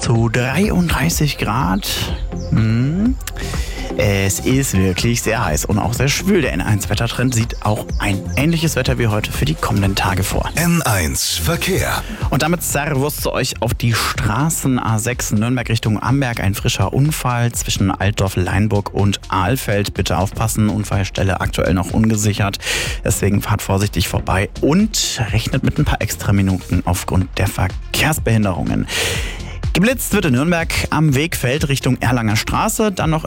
zu 33 Grad. Es ist wirklich sehr heiß und auch sehr schwül. Der N1-Wettertrend sieht auch ein ähnliches Wetter wie heute für die kommenden Tage vor. N1 Verkehr. Und damit Servus zu euch auf die Straßen A6 Nürnberg Richtung Amberg. Ein frischer Unfall zwischen Altdorf, Leinburg und Ahlfeld. Bitte aufpassen, Unfallstelle aktuell noch ungesichert. Deswegen fahrt vorsichtig vorbei und rechnet mit ein paar extra Minuten aufgrund der Verkehrsbehinderungen. Geblitzt wird in Nürnberg am Wegfeld Richtung Erlanger Straße, dann noch